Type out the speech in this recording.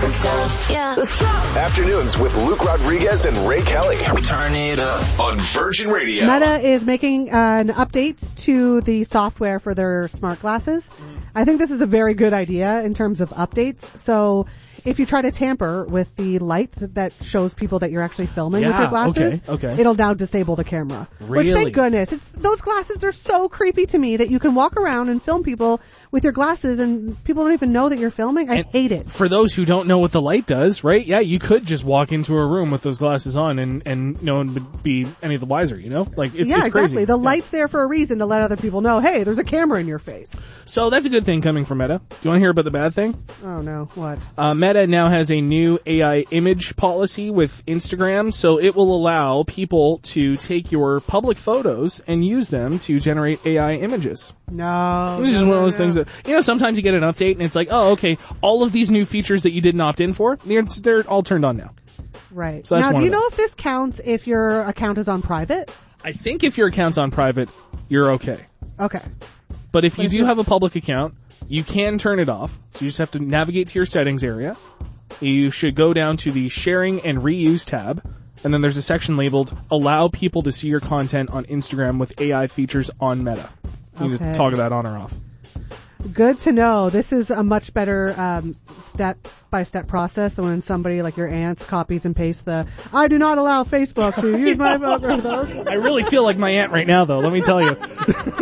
Afternoons with Luke Rodriguez and Ray Kelly. Turn it up On Virgin Radio. Meta is making an updates to the software for their smart glasses. I think this is a very good idea in terms of updates. So if you try to tamper with the light that shows people that you're actually filming with your glasses, it'll now disable the camera. Really? Which, thank goodness. Those glasses are so creepy to me that you can walk around and film people with your glasses and people don't even know that you're filming. I hate it. For those who don't know what the light does, right? Yeah, you could just walk into a room with those glasses on and no one would be any of the wiser, you know? Like, it's exactly. crazy. The light's there for a reason to let other people know, hey, there's a camera in your face. So that's a good thing coming from Meta. Do you want to hear about the bad thing? Oh, no. What? Meta now has a new AI image policy with Instagram, so it will allow people to take your public photos and use them to generate AI images. No. This is one of those things that, you know, sometimes you get an update and it's like, oh, okay, all of these new features that you didn't opt in for, they're all turned on now. Right. So that's now, do you one of know if this counts if your account is on private? I think if your account's on private, you're okay. Okay. But if you do have a public account, you can turn it off. So you just have to navigate to your settings area. You should go down to the sharing and reuse tab. And then there's a section labeled allow people to see your content on Instagram with AI features on Meta. You need to toggle that on or off. Good to know. This is a much better step-by-step process than when somebody like your aunts copies and pastes the I do not allow Facebook to use my photos. I really feel like my aunt right now, though. Let me tell you.